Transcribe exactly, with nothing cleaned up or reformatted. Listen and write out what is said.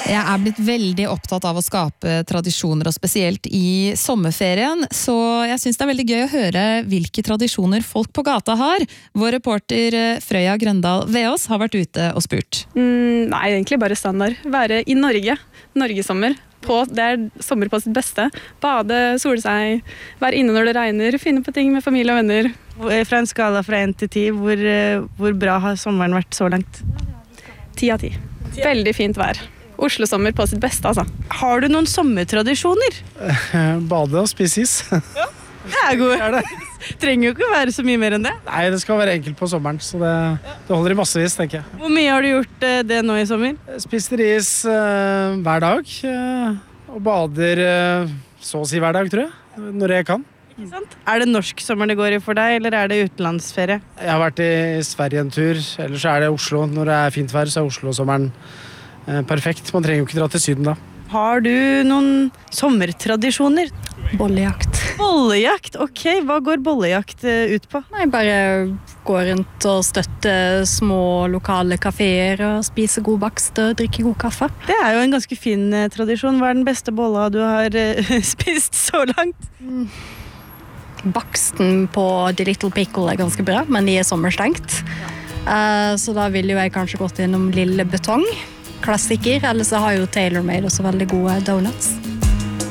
Jeg er blitt veldig opptatt av å skape tradisjoner, og spesielt i sommerferien, så jeg synes det er veldig gøy å høre hvilke tradisjoner folk på gata har. Vår reporter Frøya Grøndal Veås har vært ute og spurt. Mm, nei, egentlig bare standard. Være i Norge. Norgesommer. På, det er sommer på sitt beste. Bade, sole seg, være inne når det regner, finne på ting med familie og venner. Fra en skala fra en til ti, hvor, hvor bra har sommeren vært så langt? Ti av ti. Veldig fint vær. Oslo-sommer på sitt beste, altså. Har du noen sommertradisjoner? Bade og spise is. Ja, det er god. Det er det. Trenger jo ikke være så mye mer enn det. Nei, det skal være enkelt på sommeren, så det, det holder i massevis, tenker jeg. Hvor mye har du gjort det nå i sommer? Spiser is uh, hver dag, uh, og bader uh, så å si hver dag, tror jeg, når jeg kan. Ikke sant? Er det norsk sommer det går i for deg, eller er det utenlandsferie? Jeg har vært i Sverige en tur, ellers er det Oslo. Når det er fint vær, så er Oslo-sommeren uh, perfekt. Man trenger jo ikke dra til syden da. Har du noen sommertradisjoner? Bollejakt. Bollejakt, ok. Hva går bollejakt ut på? Nei, bare gå rundt og støtte små lokale kaféer og spise god bakst og drikke god kaffe. Det er jo en ganske fin tradisjon. Hva er den beste bolla du har uh, spist så langt? Mm. Baksten på The Little Pickle er ganske bra, men de er sommerstengt. Uh, så da ville jo jeg kanskje gått innom Lille Betong. Klassiker, eller så har jo TaylorMade også veldig gode donuts.